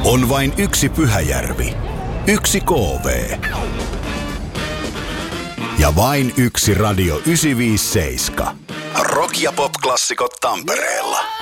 On vain yksi Pyhäjärvi, yksi KV ja vain yksi Radio 957. Rock- ja pop-klassikot Tampereella.